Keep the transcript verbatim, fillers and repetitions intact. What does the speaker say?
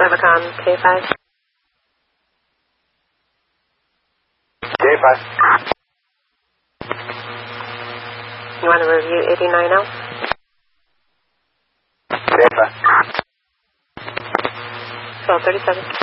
Levicon, K five. K five. You want to review eighty-nine L? K five. twelve thirty-seven.